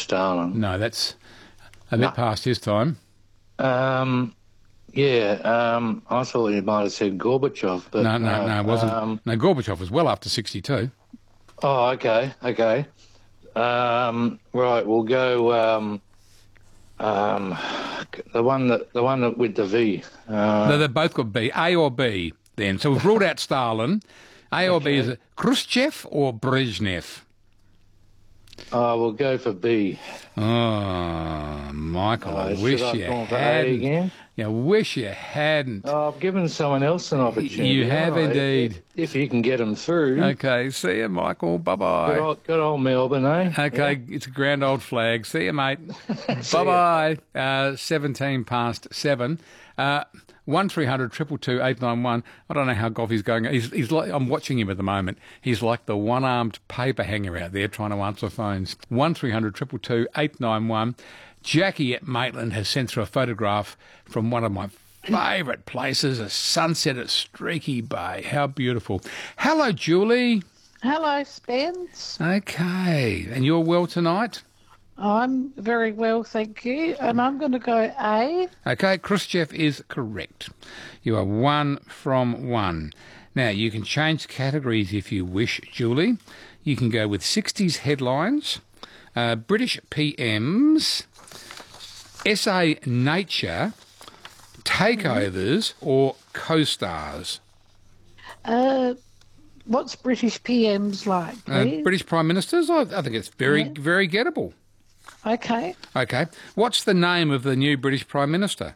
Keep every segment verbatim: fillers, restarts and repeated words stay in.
Stalin. No, that's a bit No. past his time. Um, yeah, um, I thought you might have said Gorbachev, but No, no, no, it wasn't. Um, no, Gorbachev was well after sixty-two. oh, okay, okay. Um, right, we'll go. Um, um, the one that the one that with the V. Uh, No, they've both got B, A or B. Then, so we've ruled out Stalin. A or B, is it Khrushchev or Brezhnev? oh, we'll go for B. Oh, Michael, I Uh, wish should I you have gone for A hadn't. again? Yeah, wish you hadn't. Oh, I've given someone else an opportunity. You have haven't I? indeed. If, if you can get them through. Okay, see you, Michael. Good Bye-bye. old, good old Melbourne, eh? Okay, it's a grand old flag. See you, mate. Bye-bye. Uh, seventeen past seven. Uh, one three hundred two two two eight nine one. I don't know how Goffy's going. He's, he's like, I'm watching him at the moment. He's like the one-armed paper hanger out there trying to answer phones. one three hundred two two two eight nine one. Jackie at Maitland has sent through a photograph from one of my favourite places, a sunset at Streaky Bay. How beautiful. Hello, Julie. Hello, Spence. Okay. And you're well tonight? I'm very well, thank you. And I'm going to go A. Okay, Khrushchev is correct. You are one from one. Now, you can change categories if you wish, Julie. You can go with sixties headlines, uh, British P Ms, S A Nature, takeovers, or co-stars. Uh, what's British P Ms like, Uh, please? British Prime Ministers, I, I think it's very, Yeah. very gettable. Okay. Okay. What's the name of the new British Prime Minister?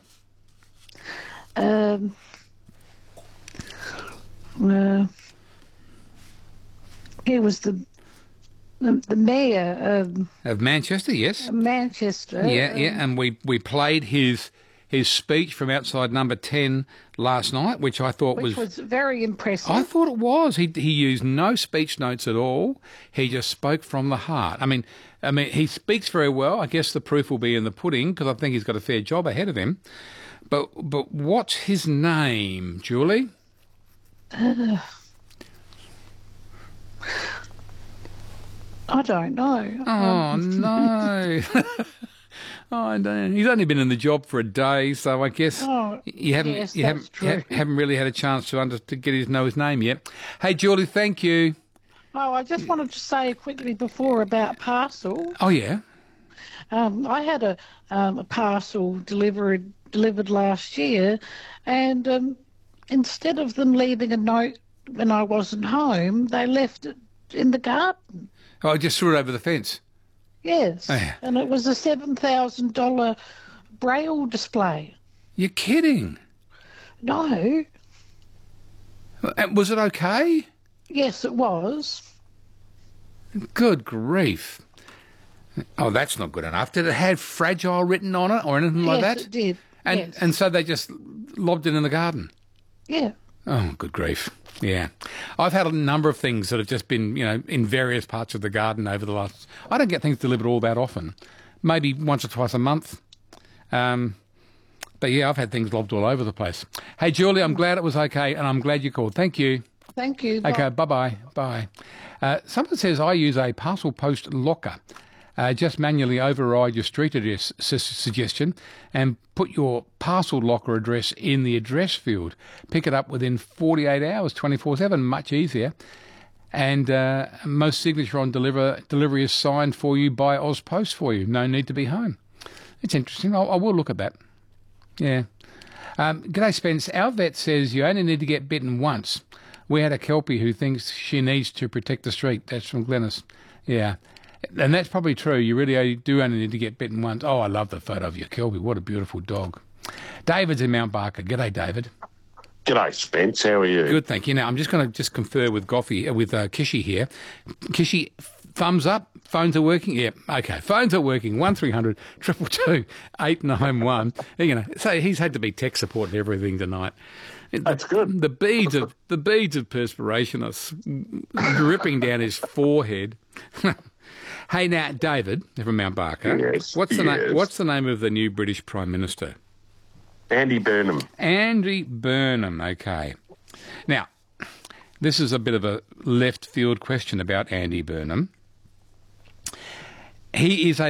Um, uh, he was the the, the mayor of Of Manchester, yes. Manchester. Yeah, yeah, and we, we played his his speech from outside number ten last night, which I thought Which was very impressive. I thought it was. He he used no speech notes at all. He just spoke from the heart. I mean, I mean, he speaks very well. I guess the proof will be in the pudding because I think he's got a fair job ahead of him. But but what's his name, Julie? Uh, I don't know. Oh no. Oh, I don't. He's only been in the job for a day, so I guess Oh, you haven't yes, you that's haven't true. ha- haven't really had a chance to under to get his know his name yet. Hey, Julie, thank you. Oh, I just wanted to say quickly before about parcels. Oh yeah. Um, I had a, um, a parcel delivered delivered last year, and um, instead of them leaving a note when I wasn't home, they left it in the garden. Oh, I just threw it over the fence. Yes, Oh, yeah. and it was a seven thousand dollar braille display. You're kidding. No, And was it okay? yes, it was. Good grief. Oh, that's not good enough. Did it have fragile written on it or anything like yes, that? it did. And yes. and so they just lobbed it in the garden. yeah. Oh, good grief. Yeah. I've had a number of things that have just been, you know, in various parts of the garden over the last... I don't get things delivered all that often. Maybe once or twice a month. Um, but, yeah, I've had things lobbed all over the place. Hey, Julie, I'm glad it was okay, and I'm glad you called. Thank you. Thank you. Okay, bye-bye. Bye. Uh, someone says I use a parcel post locker. Uh, just manually override your street address su- suggestion and put your parcel locker address in the address field. Pick it up within forty-eight hours, twenty-four seven, much easier. And uh, most signature on deliver, delivery is signed for you by AusPost for you. No need to be home. It's interesting. I'll, I will look at that. Yeah. Um, G'day, Spence. Our vet says you only need to get bitten once. We had a Kelpie who thinks she needs to protect the street. That's from Glennis. Yeah. And that's probably true. You really do only need to get bitten once. Oh, I love the photo of your Kelpie. What a beautiful dog. David's in Mount Barker. G'day, David. G'day, Spence. How are you? Good, thank you. Now, I'm just going to just confer with Goffy, uh, with uh, Kishi here. Kishi, thumbs up. Phones are working? Yeah, okay. Phones are working. one three hundred two two two eight nine one. You know, so he's had to be tech support and everything tonight. That's good. The beads of the beads of perspiration are s- dripping down his forehead. Hey, now, David from Mount Barker. Yes, What's the yes. name? What's the name of the new British Prime Minister? Andy Burnham. Andy Burnham. Okay. Now, this is a bit of a left field question about Andy Burnham. He is a